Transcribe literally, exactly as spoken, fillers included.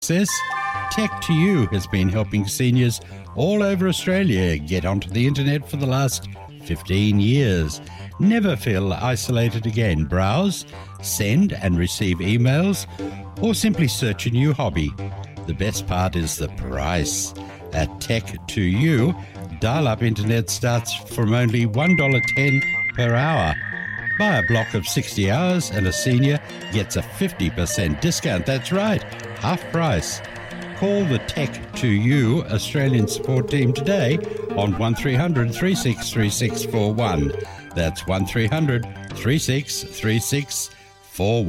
Says Tech to You has been helping seniors all over Australia get onto the internet for the last fifteen years. Never feel isolated again. Browse, send and receive emails, or simply search a new hobby. The best part is the price. At Tech to You, dial-up internet starts from only one dollar ten per hour. Buy a block of sixty hours and a senior gets a fifty percent discount. That's right, half price. Call the Tech to You Australian support team today on one three hundred, three six three six four one. That's one three hundred, three six three six four one.